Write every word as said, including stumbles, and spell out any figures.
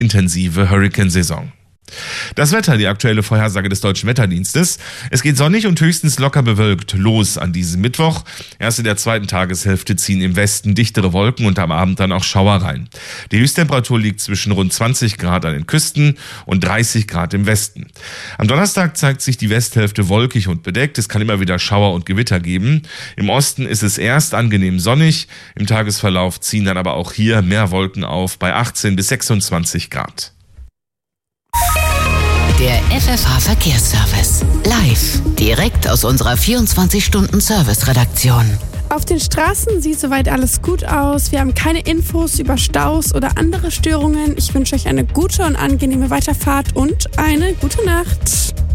intensive Hurrikansaison. Das Wetter, die aktuelle Vorhersage des Deutschen Wetterdienstes. Es geht sonnig und höchstens locker bewölkt los an diesem Mittwoch. Erst in der zweiten Tageshälfte ziehen im Westen dichtere Wolken und am Abend dann auch Schauer rein. Die Höchsttemperatur liegt zwischen rund zwanzig Grad an den Küsten und dreißig Grad im Westen. Am Donnerstag zeigt sich die Westhälfte wolkig und bedeckt. Es kann immer wieder Schauer und Gewitter geben. Im Osten ist es erst angenehm sonnig. Im Tagesverlauf ziehen dann aber auch hier mehr Wolken auf bei achtzehn bis sechsundzwanzig Grad. Der F F H-Verkehrsservice. Live. Direkt aus unserer vierundzwanzig-Stunden-Service-Redaktion. Auf den Straßen sieht soweit alles gut aus. Wir haben keine Infos über Staus oder andere Störungen. Ich wünsche euch eine gute und angenehme Weiterfahrt und eine gute Nacht.